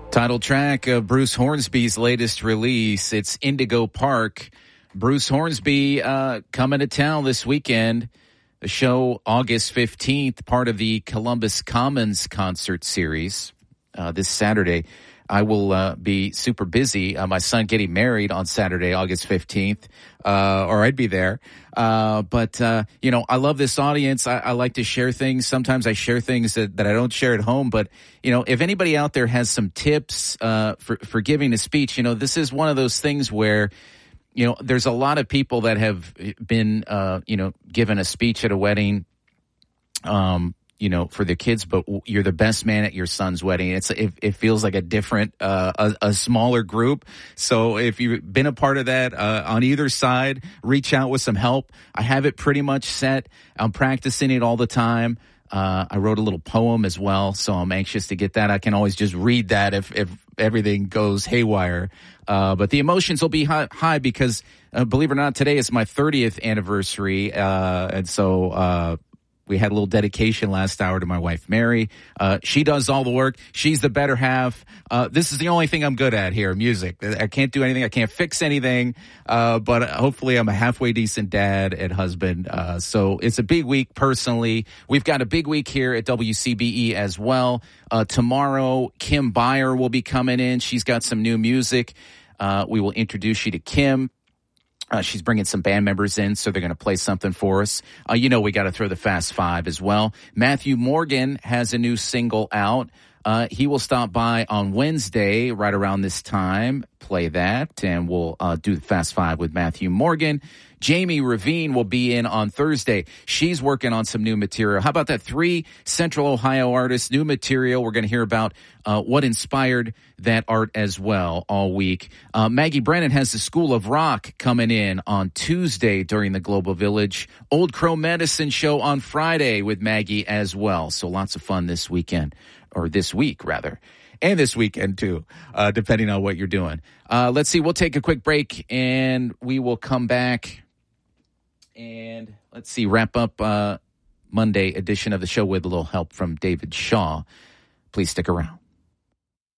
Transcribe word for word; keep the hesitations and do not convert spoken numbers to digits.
Title track of Bruce Hornsby's latest release. It's Indigo Park. Bruce Hornsby uh, coming to town this weekend. The show August fifteenth, part of the Columbus Commons concert series. Uh, this Saturday, I will uh, be super busy. Uh, my son getting married on Saturday, August fifteenth, uh, or I'd be there. Uh, but, uh, you know, I love this audience. I, I like to share things. Sometimes I share things that, that I don't share at home. But, you know, if anybody out there has some tips uh, for, for giving a speech, you know, this is one of those things where, you know, there's a lot of people that have been, uh, you know, given a speech at a wedding, um, you know, for their kids, but you're the best man at your son's wedding. It's it, it feels like a different, uh, a, a smaller group. So if you've been a part of that uh, on either side, reach out with some help. I have it pretty much set. I'm practicing it all the time. Uh, I wrote a little poem as well, so I'm anxious to get that. I can always just read that if, if everything goes haywire. Uh, but the emotions will be high, high because, uh, believe it or not, today is my thirtieth anniversary. Uh, and so, uh, we had a little dedication last hour to my wife, Mary. Uh, she does all the work. She's the better half. Uh, this is the only thing I'm good at here, music. I can't do anything. I can't fix anything. Uh, but hopefully I'm a halfway decent dad and husband. Uh, so it's a big week personally. We've got a big week here at W C B E as well. Uh, tomorrow, Kim Byer will be coming in. She's got some new music. Uh, we will introduce you to Kim. Uh, she's bringing some band members in, so they're going to play something for us. Uh, you know, we got to throw the Fast Five as well. Matthew Morgan has a new single out. Uh, he will stop by on Wednesday right around this time, play that, and we'll uh, do the Fast Five with Matthew Morgan. Jamie Ravine will be in on Thursday. She's working on some new material. How about that? Three Central Ohio artists, new material. We're going to hear about uh, what inspired that art as well all week. Uh, Maggie Brennan has the School of Rock coming in on Tuesday during the Global Village. Old Crow Medicine show on Friday with Maggie as well. So lots of fun this weekend, or this week rather. And this weekend, too, uh, depending on what you're doing. Uh, let's see. We'll take a quick break, and we will come back and, let's see, wrap up uh, Monday edition of the show with a little help from David Shaw. Please stick around.